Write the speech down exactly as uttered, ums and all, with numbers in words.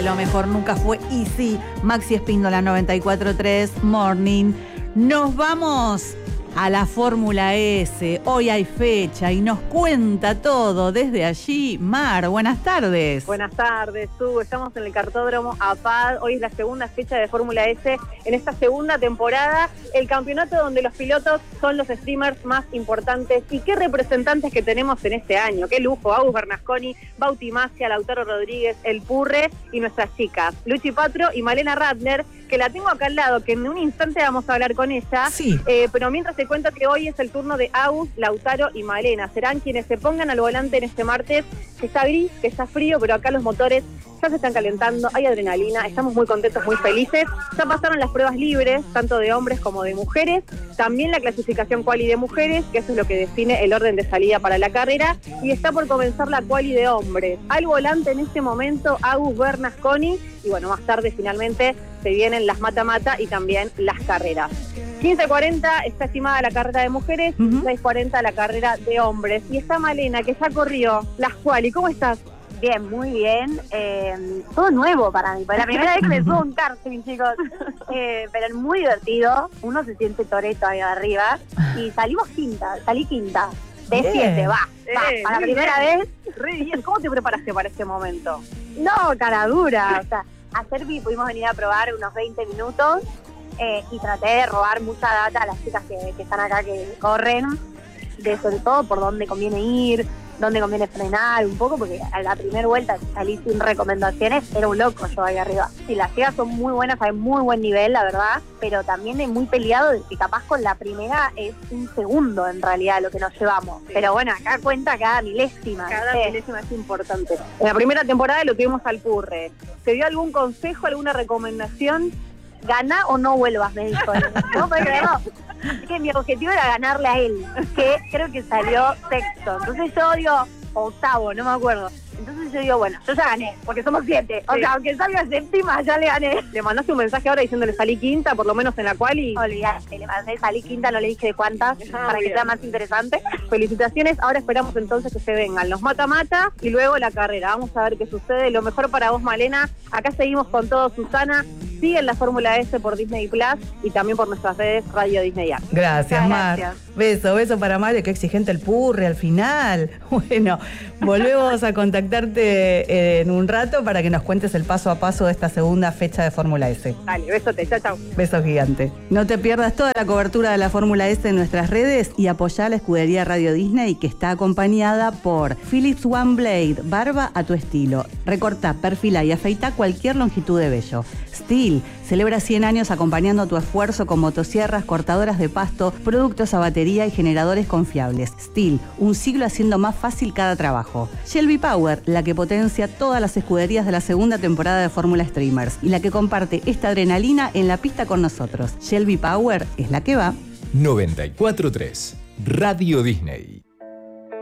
lo mejor nunca fue easy. Maxi Espíndola, noventa y cuatro tres, Morning. Nos vamos a la Fórmula S. Hoy hay fecha y nos cuenta todo desde allí. Mar, buenas tardes. Buenas tardes, Su. Estamos en el Kartódromo APAD. Hoy es la segunda fecha de Fórmula S en esta segunda temporada. El campeonato donde los pilotos son los streamers más importantes. Y qué representantes que tenemos en este año. Qué lujo. Agus Bernasconi, Bauti Macia, Lautaro Rodríguez, El Purre y nuestras chicas, Luchi Patro y Malena Ratner, que la tengo acá al lado, que en un instante vamos a hablar con ella. Sí. Eh, pero mientras te cuento que hoy es el turno de Agus, Lautaro y Malena. Serán quienes se pongan al volante en este martes, que está gris, que está frío, pero acá los motores ya se están calentando, hay adrenalina, estamos muy contentos, muy felices. Ya pasaron las pruebas libres, tanto de hombres como de mujeres. También la clasificación quali de mujeres, que eso es lo que define el orden de salida para la carrera. Y está por comenzar la quali de hombres. Al volante en este momento, Agus Bernasconi. Y bueno, más tarde finalmente se vienen las mata-mata y también las carreras. quince cuarenta está estimada la carrera de mujeres, uh-huh. seis cuarenta la carrera de hombres. Y está Malena, que ya corrió las quali. ¿Cómo estás? Bien, muy bien. Eh, todo nuevo para mí. Para la primera vez que me subo un karting, chicos. Eh, pero muy divertido. Uno se siente toreto ahí arriba. Y salimos quinta, salí quinta. De siete, va. va. Eh, para la primera bien. vez. Re bien. ¿Cómo te preparaste para este momento? No, cara dura. O sea, ayer pudimos venir a probar unos veinte minutos. Eh, y traté de robar mucha data a las chicas que, que están acá, que corren. De sobre todo por dónde conviene ir, dónde conviene frenar un poco, porque a la primera vuelta salí sin recomendaciones, era un loco yo ahí arriba. Sí, las chicas son muy buenas, hay muy buen nivel, la verdad, pero también es muy peleado de que capaz con la primera es un segundo en realidad lo que nos llevamos. Sí. Pero bueno, acá cuenta cada milésima. Cada ¿sí? milésima es importante. En la primera temporada lo tuvimos al Purre. ¿Te dio algún consejo, alguna recomendación? Gana o no vuelvas, me dijo. No, pero no. Es que mi objetivo era ganarle a él, que creo que salió sexto. Entonces yo digo, octavo, no me acuerdo. Entonces yo digo, bueno, yo ya gané, porque somos siete. O sí. sea, aunque salga séptima, ya le gané. ¿Le mandaste un mensaje ahora diciéndole salí quinta, por lo menos en la quali? Olvidate, le mandé salí quinta, no le dije de cuántas, ah, para bien. que sea más interesante. Felicitaciones, ahora esperamos entonces que se vengan los mata-mata y luego la carrera. Vamos a ver qué sucede. Lo mejor para vos, Malena. Acá seguimos con todo, Susana. Siguen la Fórmula S por Disney Plus y también por nuestras redes Radio Disney App. Gracias, Mar. Gracias. Beso, beso para Mar, qué exigente el Purre al final. Bueno, volvemos a contactarte en un rato para que nos cuentes el paso a paso de esta segunda fecha de Fórmula S. Dale, besote, chao, chao. Beso gigante. No te pierdas toda la cobertura de la Fórmula S en nuestras redes y apoyá a la escudería Radio Disney, que está acompañada por Philips One Blade, barba a tu estilo. Recortá, perfila y afeitá cualquier longitud de vello. Stihl celebra cien años acompañando tu esfuerzo con motosierras, cortadoras de pasto, productos a batería y generadores confiables. Stihl, un siglo haciendo más fácil cada trabajo. Shelby Power, la que potencia todas las escuderías de la segunda temporada de Fórmula Streamers y la que comparte esta adrenalina en la pista con nosotros. Shelby Power es la que va. noventa y cuatro tres Radio Disney.